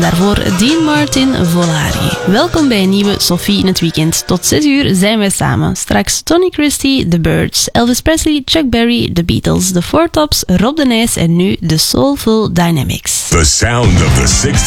daarvoor Dean Martin, Volare. Welkom bij een nieuwe Sophie in het weekend. Tot 6 uur zijn wij samen. Straks Tony Christie, The Byrds, Elvis Presley, Chuck Berry, The Beatles, The Four Tops, Rob de Nijs en nu The Soulful Dynamics. The sound of the 60s.